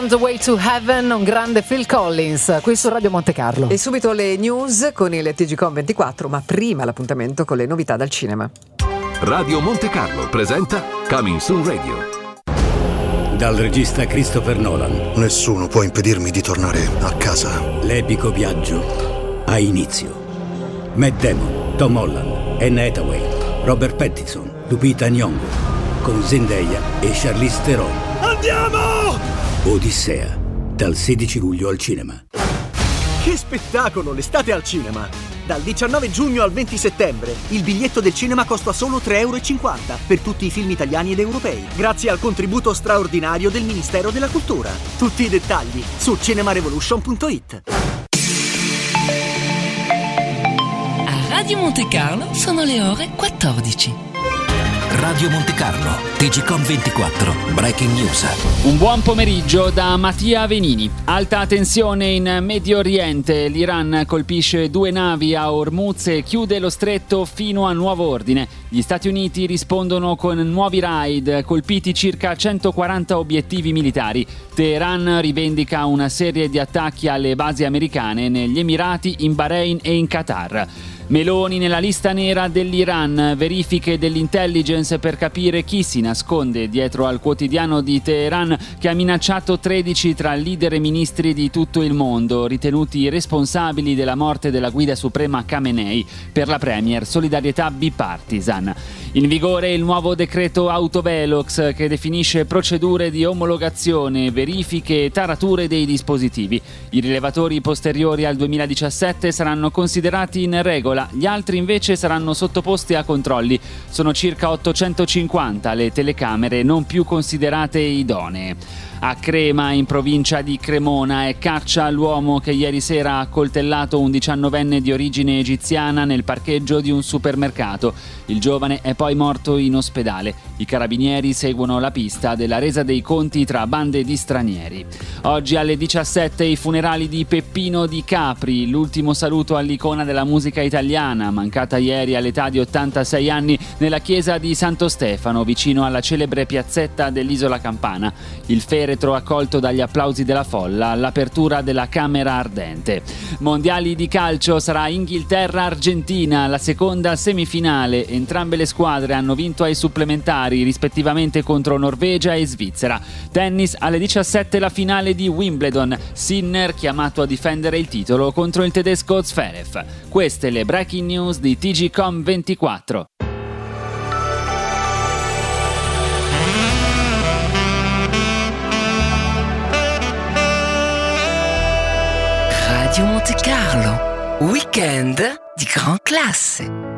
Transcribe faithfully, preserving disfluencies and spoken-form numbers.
On the Way to Heaven, un grande Phil Collins, qui su Radio Monte Carlo. E subito le news con il T G Com ventiquattro, ma prima l'appuntamento con le novità dal cinema. Radio Monte Carlo presenta Coming Soon Radio. Dal regista Christopher Nolan. Nessuno può impedirmi di tornare a casa. L'epico viaggio ha inizio. Matt Damon, Tom Holland, Anne Hathaway, Robert Pattinson, Lupita Nyong'o, con Zendaya e Charlize Theron. Andiamo! Odissea, dal sedici luglio al cinema. Che spettacolo, l'estate al cinema! Dal diciannove giugno al venti settembre il biglietto del cinema costa solo tre euro e cinquanta per tutti i film italiani ed europei, grazie al contributo straordinario del Ministero della Cultura. Tutti i dettagli su cinemarevolution punto it. A Radio Monte Carlo sono le ore quattordici. Radio Monte Carlo, T G Com ventiquattro, Breaking News. Un buon pomeriggio da Mattia Venini. Alta tensione in Medio Oriente. L'Iran colpisce due navi a Hormuz e chiude lo stretto fino a nuovo ordine. Gli Stati Uniti rispondono con nuovi raid, colpiti circa centoquaranta obiettivi militari. Teheran rivendica una serie di attacchi alle basi americane negli Emirati, in Bahrain e in Qatar. Meloni nella lista nera dell'Iran, verifiche dell'intelligence per capire chi si nasconde dietro al quotidiano di Teheran che ha minacciato tredici tra leader e ministri di tutto il mondo, ritenuti responsabili della morte della guida suprema Khamenei. Per la Premier, solidarietà bipartisan. In vigore il nuovo decreto Autovelox che definisce procedure di omologazione, verifiche e tarature dei dispositivi. I rilevatori posteriori al duemiladiciassette saranno considerati in regola. Gli altri invece saranno sottoposti a controlli. Sono circa ottocentocinquanta le telecamere non più considerate idonee. A Crema, in provincia di Cremona, è caccia all'uomo che ieri sera ha accoltellato un diciannovenne di origine egiziana nel parcheggio di un supermercato. Il giovane è poi morto in ospedale. I carabinieri seguono la pista della resa dei conti tra bande di stranieri. Oggi alle diciassette i funerali di Peppino Di Capri, l'ultimo saluto all'icona della musica italiana, mancata ieri all'età di ottantasei anni nella chiesa di Santo Stefano, vicino alla celebre piazzetta dell'Isola Campana. Il feretro accolto dagli applausi della folla all'apertura della Camera Ardente. Mondiali di calcio sarà Inghilterra-Argentina, la seconda semifinale. Entrambe le squadre hanno vinto ai supplementari, rispettivamente contro Norvegia e Svizzera. Tennis alle diciassette la finale di Wimbledon. Sinner chiamato a difendere il titolo contro il tedesco Zverev. Queste le breaking news di T G Com ventiquattro. Radio Monte Carlo, weekend di gran classe.